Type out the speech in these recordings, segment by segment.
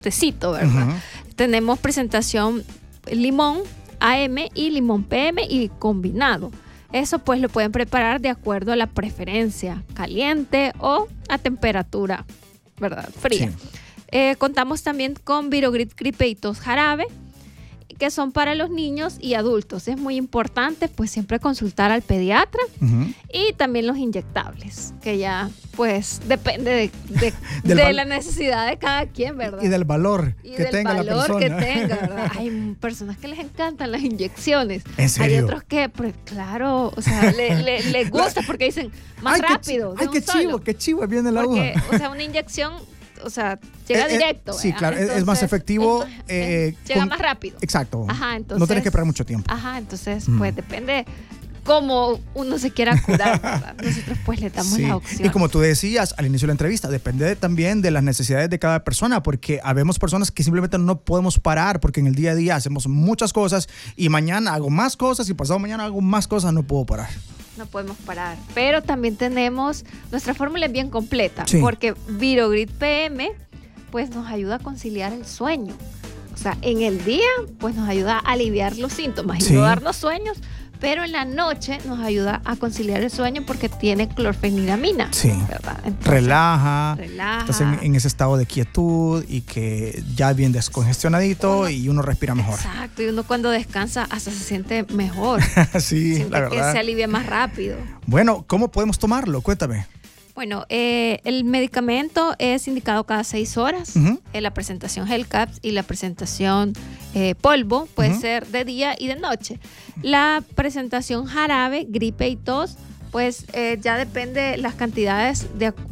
tecito, ¿verdad? Tenemos presentación limón AM y limón PM y combinado. Eso pues lo pueden preparar de acuerdo a la preferencia, caliente o a temperatura, ¿verdad? Fría. Sí. Contamos también con Virogrip Gripe y Tos Jarabe, que son para los niños y adultos. Es muy importante pues siempre consultar al pediatra y también los inyectables, que ya pues depende de la necesidad de cada quien, ¿verdad? Y del valor que tenga la persona. Que tenga, ¿verdad? Hay personas que les encantan las inyecciones. ¿En serio? Hay otros que, pues, claro, o sea, les gusta porque dicen más rápido. Ay, qué chivo viene la aguja. O sea, una inyección, o sea, llega directo. Sí, claro, entonces, es más efectivo. Llega más rápido. Exacto. Ajá, entonces, no tienes que esperar mucho tiempo. Ajá, entonces, pues depende cómo uno se quiera curar, ¿verdad? Nosotros pues le damos la opción. Y como tú decías al inicio de la entrevista, depende también de las necesidades de cada persona, porque habemos personas que simplemente no podemos parar, porque en el día a día hacemos muchas cosas y mañana hago más cosas y pasado mañana hago más cosas, no puedo parar. No podemos parar, pero también tenemos, nuestra fórmula es bien completa, porque Virogrip PM pues nos ayuda a conciliar el sueño. O sea, en el día pues nos ayuda a aliviar los síntomas y no darnos sueños, pero en la noche nos ayuda a conciliar el sueño porque tiene clorfeniramina. Sí. ¿Verdad? Entonces, relaja. Estás en ese estado de quietud y que ya bien descongestionadito y uno respira mejor. Exacto. Y uno cuando descansa hasta se siente mejor. Sí, siente la verdad. que se alivia más rápido. Bueno, ¿cómo podemos tomarlo? Cuéntame. Bueno, el medicamento es indicado cada 6 horas. La presentación Gel Caps y la presentación polvo puede ser de día y de noche. La presentación jarabe, gripe y tos, pues ya depende las cantidades.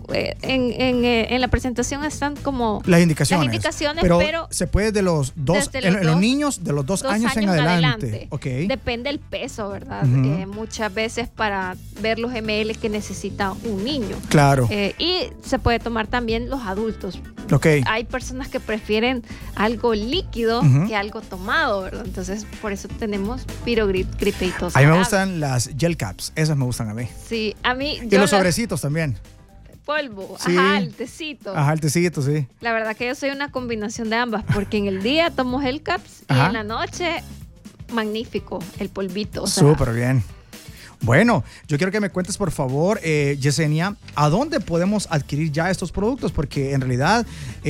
En la presentación están como las indicaciones, pero se puede de los dos, en los niños de los 2 años en adelante. Okay. Depende el peso, ¿verdad? Muchas veces para ver los ml que necesita un niño. Claro. Y se puede tomar también los adultos. Okay. Hay personas que prefieren algo líquido que algo tomado, ¿verdad? Entonces, por eso tenemos Virogrip, Gripe y Tos. A mí me gustan las Gel Caps, esas me gustan a mí. Sí, a mí. Y los sobrecitos también. Polvo, el tecito. El tecito, sí. La verdad que yo soy una combinación de ambas, porque en el día tomo Gel Caps y en la noche, magnífico, el polvito. Súper bien. Bueno, yo quiero que me cuentes, por favor, Yesenia, ¿a dónde podemos adquirir ya estos productos? Porque en realidad,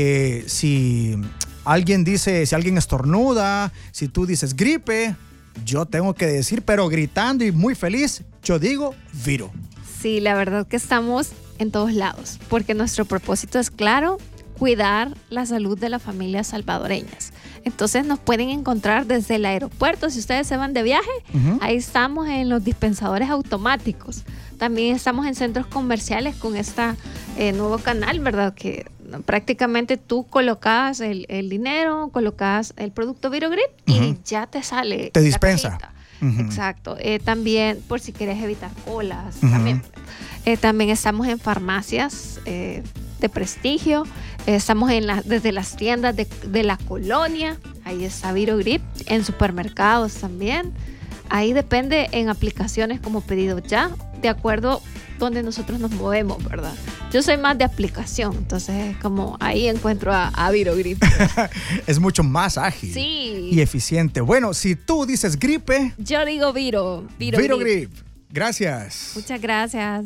si alguien estornuda, si tú dices gripe, yo tengo que decir, pero gritando y muy feliz, yo digo Viro. Sí, la verdad que estamos en todos lados, porque nuestro propósito es claro, cuidar la salud de las familias salvadoreñas. Entonces nos pueden encontrar desde el aeropuerto. Si ustedes se van de viaje, ahí estamos en los dispensadores automáticos. También estamos en centros comerciales con este nuevo canal, ¿verdad? Que prácticamente tú colocas el dinero, colocas el producto Virogrip y ya te sale. Te dispensa. Exacto. También por si quieres evitar colas. También estamos en farmacias de prestigio. Estamos desde las tiendas de la colonia. Ahí está Virogrip. En supermercados también. Ahí depende en aplicaciones como Pedido Ya, de acuerdo donde nosotros nos movemos, ¿verdad? Yo soy más de aplicación, entonces como ahí encuentro a Virogrip. Es mucho más ágil y eficiente. Bueno, si tú dices gripe, yo digo Virogrip. Gracias. Muchas gracias.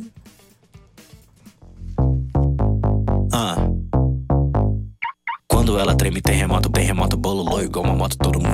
Quando ela treme, terremoto, bolo, igual uma moto, todo mundo